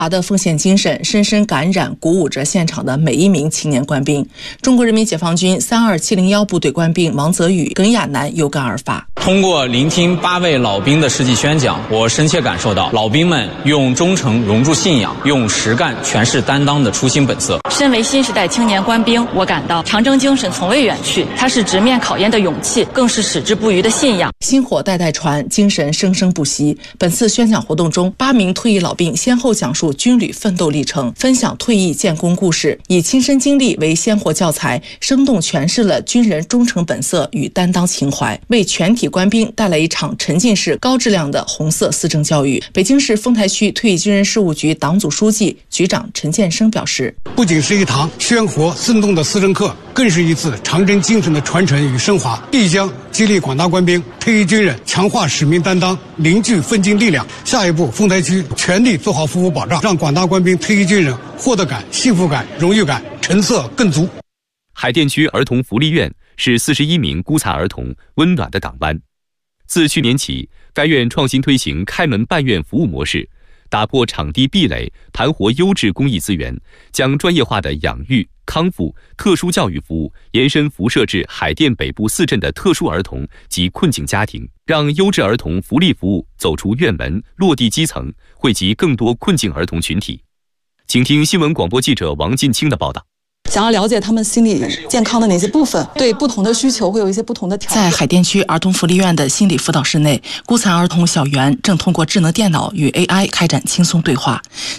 他的奉献精神深深感染、鼓舞着现场的每一名青年官兵。中国人民解放军32701部队官兵王泽宇、耿亚楠有感而发。 通过聆听8位老兵的事迹宣讲，我深切感受到老兵们用忠诚融入信仰，用实干诠释担当的初心本色。 身为新时代青年官兵，我感到长征精神从未远去，它是直面考验的勇气，更是矢志不渝的信仰。 薪火代代传，精神生生不息。本次宣讲活动中，8名退役老兵先后讲述军旅奋斗历程，分享退役建功故事，以亲身经历为鲜活教材，生动诠释了军人忠诚本色与担当情怀，为全体官兵带来一场沉浸式高质量的红色思政教育。北京市丰台区退役军人事务局党组书记、局长陈建生表示， 不仅是一堂鲜活生动的思政课，更是一次长征精神的传承与升华，必将激励广大官兵、退役军人强化使命担当，凝聚奋进力量。下一步，丰台区全力做好服务保障，让广大官兵、退役军人获得感、幸福感、荣誉感成色更足。 海淀区儿童福利院是41名孤残儿童温暖的港湾。自去年起，该院创新推行开门办院服务模式，打破场地壁垒，盘活优质公益资源，将专业化的养育、康复、特殊教育服务延伸辐射至海淀北部4镇的特殊儿童及困境家庭，让优质儿童福利服务走出院门，落地基层，惠及更多困境儿童群体。请听新闻广播记者王进清的报道。 想要了解他们心理健康的哪些部分，对不同的需求会有一些不同的调整。 在海淀区儿童福利院的心理辅导室内，孤残儿童小袁正通过智能电脑与 AI 开展轻松对话。